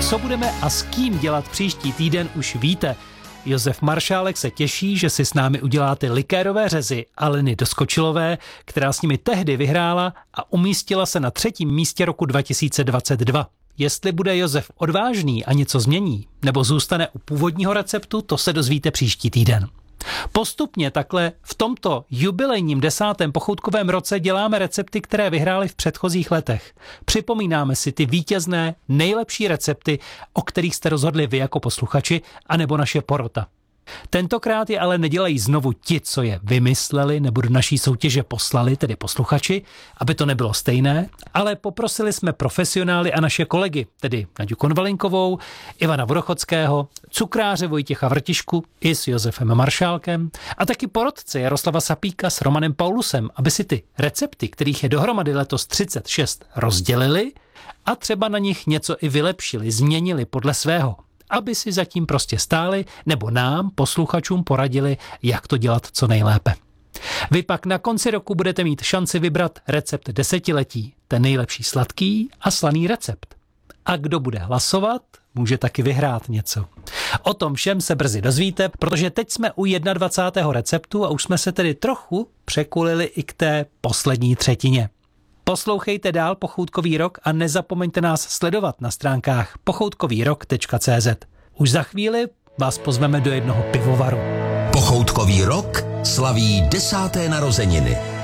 Co budeme a s kým dělat příští týden, už víte. Josef Maršálek se těší, že si s námi uděláte likérové řezy Aleny Doskočilové, která s nimi tehdy vyhrála a umístila se na 3. místě roku 2022. Jestli bude Josef odvážný a něco změní, nebo zůstane u původního receptu, to se dozvíte příští týden. Postupně takhle v tomto jubilejním 10. pochoutkovém roce děláme recepty, které vyhrály v předchozích letech. Připomínáme si ty vítězné, nejlepší recepty, o kterých jste rozhodli vy jako posluchači, anebo naše porota. Tentokrát je ale nedělají znovu ti, co je vymysleli nebo do naší soutěže poslali, tedy posluchači, aby to nebylo stejné, ale poprosili jsme profesionály a naše kolegy, tedy Naďu Konvalinkovou, Ivana Vodochodského, cukráře Vojtěcha Vrtišku i s Josefem Maršálkem a taky porodce Jaroslava Sapíka s Romanem Paulusem, aby si ty recepty, kterých je dohromady letos 36, rozdělili a třeba na nich něco i vylepšili, změnili podle svého, aby si zatím prostě stáli nebo nám, posluchačům, poradili, jak to dělat co nejlépe. Vy pak na konci roku budete mít šanci vybrat recept desetiletí, ten nejlepší sladký a slaný recept. A kdo bude hlasovat, může taky vyhrát něco. O tom všem se brzy dozvíte, protože teď jsme u 21. receptu a už jsme se tedy trochu překulili i k té poslední třetině. Poslouchejte dál Pochoutkový rok a nezapomeňte nás sledovat na stránkách pochoutkovýrok.cz. Už za chvíli vás pozveme do jednoho pivovaru. Pochoutkový rok slaví 10. narozeniny.